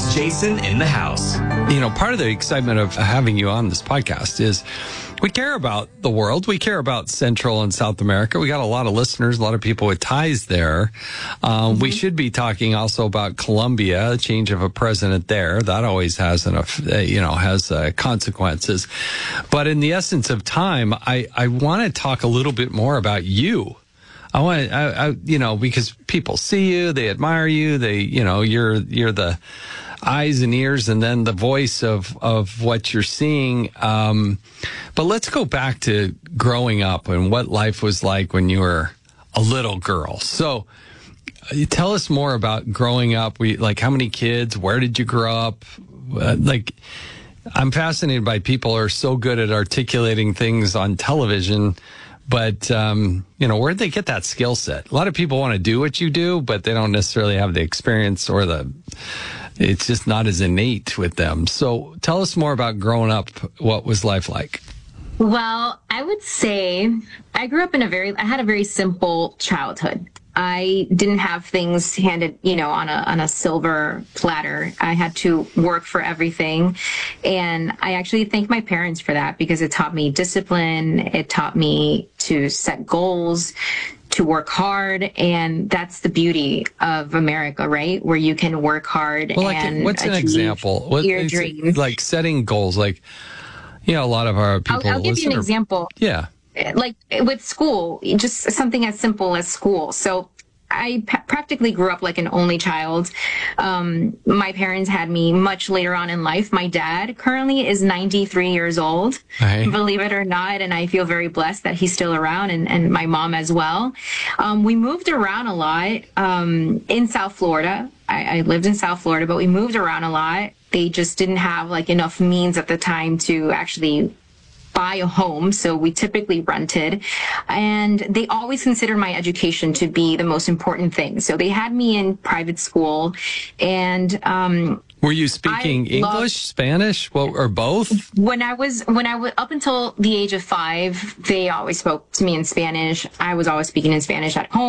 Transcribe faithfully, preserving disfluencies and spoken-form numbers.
Jason in the house. You know, part of the excitement of having you on this podcast is we care about the world. We care about Central and South America. We got a lot of listeners, a lot of people with ties there. Um, mm-hmm. We should be talking also about Colombia, a change of a president there. That always has an, uh, you know, has uh, consequences. But in the essence of time, I, I want to talk a little bit more about you. I want, I, I, you know, because people see you, they admire you, they, you know, you're, you're the eyes and ears and then the voice of, of what you're seeing. Um, but let's go back to growing up and what life was like when you were a little girl. So uh, tell us more about growing up. We, like, how many kids, where did you grow up? Uh, like, I'm fascinated by people who are so good at articulating things on television. But, um, you know, where'd they get that skill set? A lot of people want to do what you do, but they don't necessarily have the experience or the, it's just not as innate with them. So tell us more about growing up. What was life like? Well, I would say I grew up in a very, I had a very simple childhood. I didn't have things handed, you know, on a on a silver platter. I had to work for everything. And I actually thank my parents for that because it taught me discipline. It taught me to set goals, to work hard. And that's the beauty of America, right? Where you can work hard well, like, and what's an example? What, your dreams. Like setting goals, like, you know, a lot of our people. I'll, I'll give you an are, example. Yeah. Like with school, just something as simple as school. So I p- practically grew up like an only child. Um, my parents had me much later on in life. My dad currently is ninety-three years old, right. Believe it or not. And I feel very blessed that he's still around and, and my mom as well. Um, we moved around a lot um, in South Florida. I, I lived in South Florida, but we moved around a lot. They just didn't have like enough means at the time to actually buy a home, so we typically rented, and they always considered my education to be the most important thing. So they had me in private school, and um, were you speaking I English, loved, Spanish, well, or both? When I was when I was up until the age of five, they always spoke to me in Spanish. I was always speaking in Spanish at home.